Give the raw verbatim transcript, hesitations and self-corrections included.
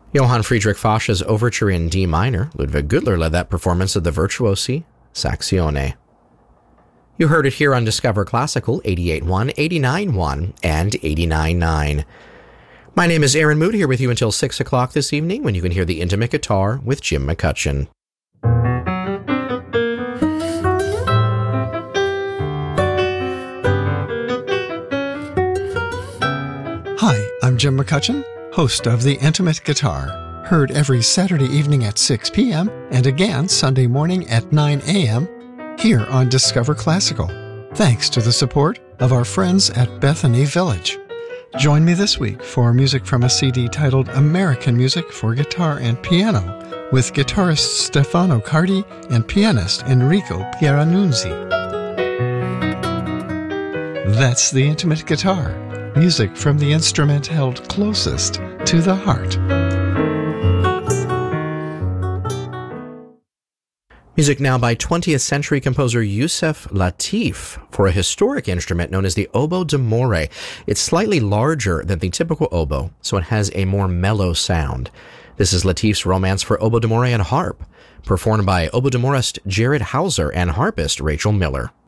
Johann Friedrich Fasch's Overture in D minor. Ludwig Gudler led that performance of the Virtuosi Saxione. You heard it here on Discover Classical, eighty-eight point one, eighty-nine point one, and eighty-nine point nine. My name is Aaron Mood, here with you until six o'clock this evening, when you can hear the Intimate Guitar with Jim McCutcheon. Hi, I'm Jim McCutcheon, host of The Intimate Guitar, heard every Saturday evening at six p.m. and again Sunday morning at nine a.m. here on Discover Classical, thanks to the support of our friends at Bethany Village. Join me this week for music from a C D titled American Music for Guitar and Piano with guitarist Stefano Cardi and pianist Enrico Pieranunzi. That's The Intimate Guitar, music from the instrument held closest to the heart. Music now by twentieth century composer Yusef Lateef for a historic instrument known as the oboe d'amore. It's slightly larger than the typical oboe, so it has a more mellow sound. This is Lateef's romance for oboe d'amore and harp, performed by oboe d'amorist Jared Hauser and harpist Rachel Miller.